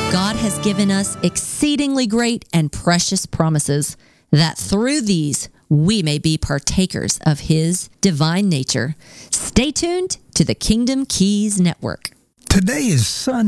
God has given us exceedingly great and precious promises, that through these we may be partakers of His divine nature. Stay tuned to the Kingdom Keys Network. Today is Sunday.